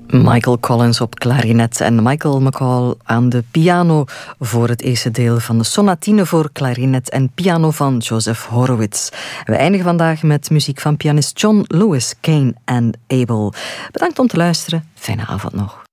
Michael Collins op klarinet en Michael McCall aan de piano voor het eerste deel van de sonatine voor klarinet en piano van Joseph Horowitz. We eindigen vandaag met muziek van pianist John Lewis, Cain and Abel. Bedankt om te luisteren. Fijne avond nog.